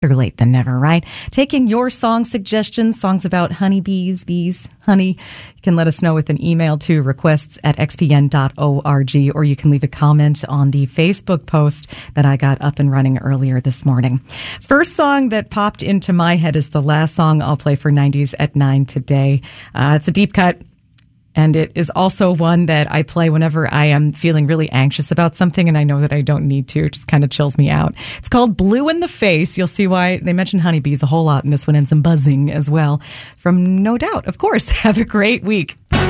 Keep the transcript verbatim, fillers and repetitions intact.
Better late than never, right? Taking your song suggestions, songs about honeybees, bees, honey. You can let us know with an email to requests at x p n dot org, or you can leave a comment on the Facebook post that I got up and running earlier this morning. First song that popped into my head is the last song I'll play for nineties at nine today. Uh, it's a deep cut. And it is also one that I play whenever I am feeling really anxious about something and I know that I don't need to. It just kind of chills me out. It's called Blue in the Face. You'll see why they mention honeybees a whole lot in this one, and some buzzing as well from No Doubt. Of course, have a great week.